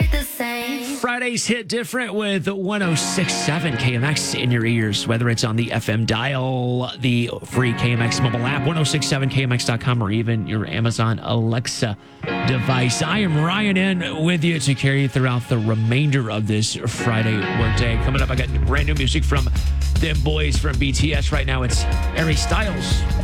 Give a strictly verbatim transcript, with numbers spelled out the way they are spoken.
Fridays hit different with one oh six point seven K M X in your ears, whether it's on the F M dial, the free K M X mobile app, ten sixty-seven K M X dot com, or even your Amazon Alexa device. I am Ryan in with you to carry you throughout the remainder of this Friday workday. Coming up, I got brand new music from them boys from B T S. Right now, it's Harry Styles.